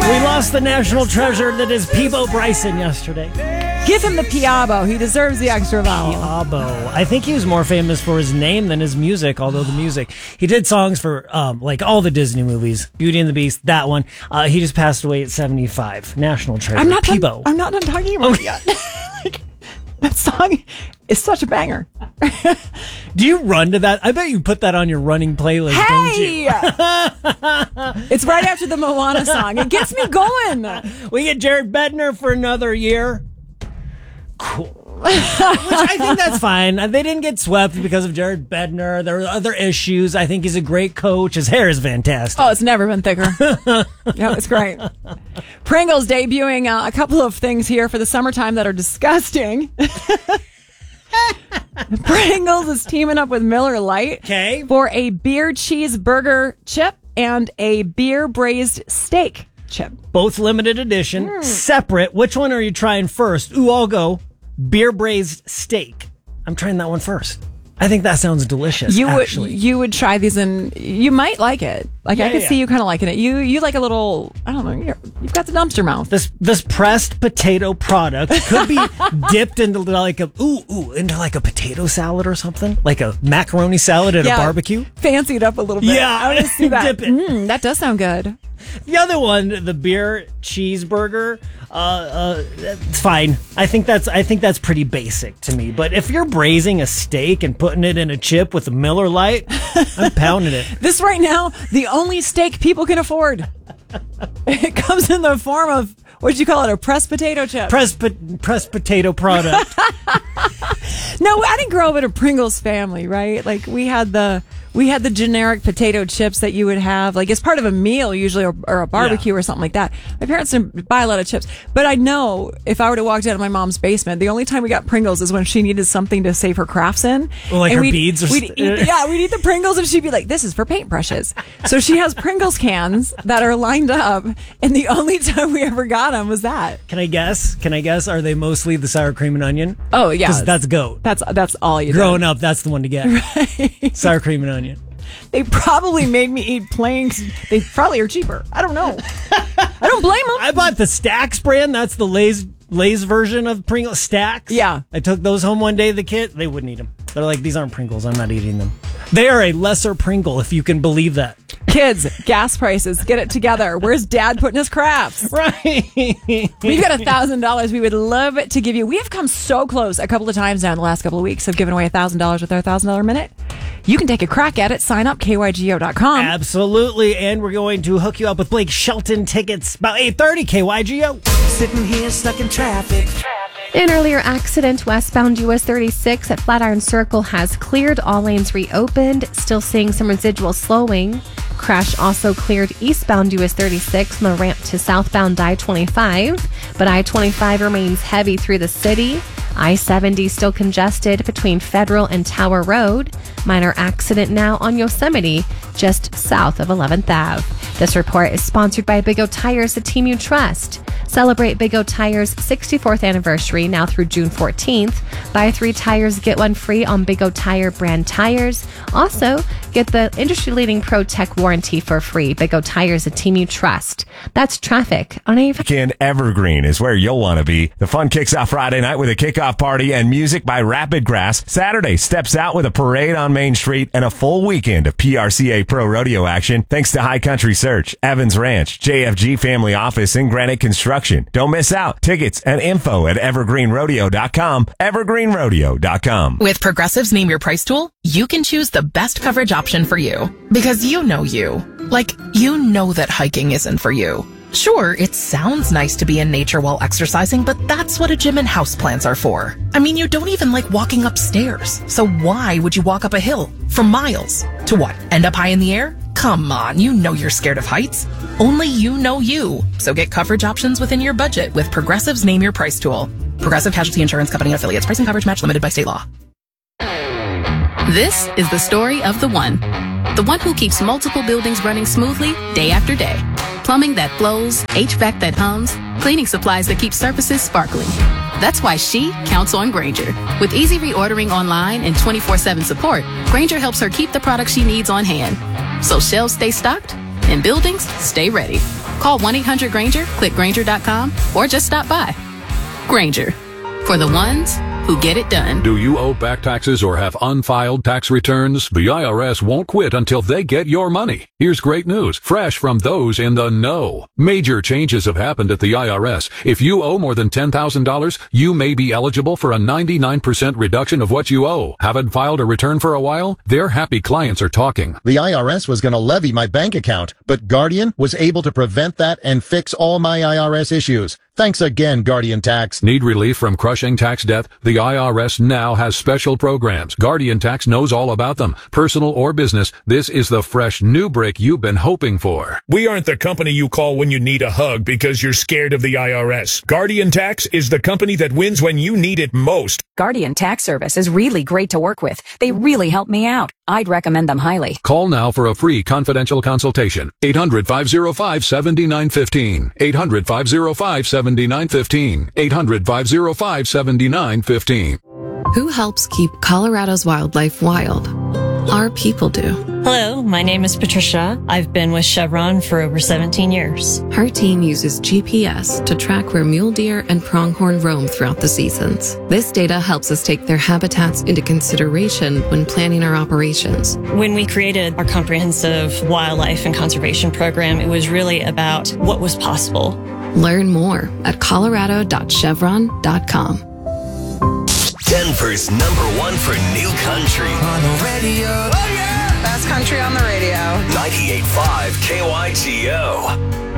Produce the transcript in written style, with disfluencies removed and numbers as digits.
We lost the national treasure that is Peabo Bryson yesterday. Give him the Piabo. He deserves the extra vowel. Piabo. I think he was more famous for his name than his music, although the music. He did songs for like all the Disney movies. Beauty and the Beast, that one. He just passed away at 75. National treasure. I'm not Peabo. I'm not done talking about it yet. That song is such a banger. Do you run to that? I bet you put that on your running playlist, don't you? It's right after the Moana song. It gets me going. We get Jared Bednar for another year. Cool. Which I think that's fine. They didn't get swept because of Jared Bednar. There were other issues. I think he's a great coach. His hair is fantastic. Oh, it's never been thicker. Yeah, it's great. Pringles debuting a couple of things here for the summertime that are disgusting. Pringles is teaming up with Miller Lite for a beer cheeseburger chip and a beer braised steak chip. Both limited edition, separate. Which one are you trying first? Ooh, I'll go beer braised steak. I'm trying that one first. I think that sounds delicious. You would try these and you might like it. Like I could see you kind of liking it. You like a little, I don't know, you've got the dumpster mouth. This pressed potato product could be dipped into like a potato salad or something, like a macaroni salad at a barbecue. Fancied up a little bit. Yeah, I want to see that. Dip it. That does sound good. The other one, the beer cheeseburger, it's fine. I think that's pretty basic to me. But if you're braising a steak and putting it in a chip with a Miller Lite, I'm pounding it. This right now, the only steak people can afford. It comes in the form of, what'd you call it, a pressed potato chip? Pressed potato product. No, I didn't grow up in a Pringles family, right? Like we had the generic potato chips that you would have, like as part of a meal usually, or a barbecue or something like that. My parents didn't buy a lot of chips, but I know if I were to walk down to my mom's basement, the only time we got Pringles is when she needed something to save her crafts in. Well, like her beads or we'd eat the Pringles and she'd be like, this is for paintbrushes. So she has Pringles cans that are lined up, and the only time we ever got them was that. Can I guess? Are they mostly the sour cream and onion? Oh, yeah. Because that's goat. That's all you Growing up, that's the one to get. Right. Sour cream and onion. They probably made me eat plain. They probably are cheaper. I don't know. I don't blame them. I bought the Stax brand. That's the Lay's version of Pringles. Stax. Yeah. I took those home one day. The kid, they wouldn't eat them. They're like, these aren't Pringles. I'm not eating them. They are a lesser Pringle, if you can believe that. Kids, gas prices, get it together. Where's Dad putting his crafts? Right. We've got $1,000 we would love to give you. We have come so close a couple of times now in the last couple of weeks of giving away $1,000 with our $1,000 minute. You can take a crack at it. Sign up, kygo.com. Absolutely. And we're going to hook you up with Blake Shelton tickets about 8:30 KYGO. Sitting here stuck in traffic. An earlier accident westbound US 36 at Flatiron Circle has cleared. All lanes reopened. Still seeing some residual slowing. Crash also cleared eastbound US 36 on the ramp to southbound I-25. But I-25 remains heavy through the city. I-70 still congested between Federal and Tower Road. Minor accident now on Yosemite, just south of 11th Ave. This report is sponsored by Big O Tires, the team you trust. Celebrate Big O Tires' 64th anniversary now through June 14th. Buy 3 tires, get 1 free on Big O Tire brand tires. Also, get the industry-leading Pro Tech warranty for free. Big O Tires, the team you trust. That's traffic on a... And Evergreen is where you'll want to be. The fun kicks off Friday night with a kickoff party and music by Rapid Grass. Saturday steps out with a parade on Main Street and a full weekend of PRCA Pro Rodeo action thanks to High Country Search, Evans Ranch, JFG Family Office, and Granite Construction. Don't miss out. Tickets and info at evergreenrodeo.com, evergreenrodeo.com. With Progressive's Name Your Price tool, you can choose the best coverage option for you. Because you know you. Like, you know that hiking isn't for you. Sure, it sounds nice to be in nature while exercising, but that's what a gym and houseplants are for. I mean, you don't even like walking upstairs. So why would you walk up a hill for miles? To what? End up high in the air? Come on, you know you're scared of heights. Only you know you. So get coverage options within your budget with Progressive's Name Your Price tool. Progressive Casualty Insurance Company and Affiliates. Price and coverage match limited by state law. This is the story of the one who keeps multiple buildings running smoothly day after day. Plumbing that flows, HVAC that hums, cleaning supplies that keep surfaces sparkling. That's why she counts on Grainger. With easy reordering online and 24/7 support, Grainger helps her keep the products she needs on hand. So shelves stay stocked and buildings stay ready. Call 1-800-GRANGER, click Granger.com, or just stop by. Granger, for the ones who get it done. Do you owe back taxes or have unfiled tax returns? The IRS won't quit until they get your money. Here's great news, fresh from those in the know. Major changes have happened at the IRS. If you owe more than $10,000, you may be eligible for a 99% reduction of what you owe. Haven't filed a return for a while? Their happy clients are talking. The IRS was going to levy my bank account, but Guardian was able to prevent that and fix all my IRS issues. Thanks again, Guardian Tax. Need relief from crushing tax debt? The IRS now has special programs. Guardian Tax knows all about them. Personal or business, this is the fresh new break you've been hoping for. We aren't the company you call when you need a hug because you're scared of the IRS. Guardian Tax is the company that wins when you need it most. Guardian Tax Service is really great to work with. They really help me out. I'd recommend them highly. Call now for a free confidential consultation. 800-505-7915. 800-505-7915. 800-505-7915. Who helps keep Colorado's wildlife wild? Our people do. Hello, my name is Patricia. I've been with Chevron for over 17 years. Her team uses GPS to track where mule deer and pronghorn roam throughout the seasons. This data helps us take their habitats into consideration when planning our operations. When we created our comprehensive wildlife and conservation program, it was really about what was possible. Learn more at colorado.chevron.com. Denver's #1 for new country. On the radio. Oh yeah! Best country on the radio. 98.5 KYGO.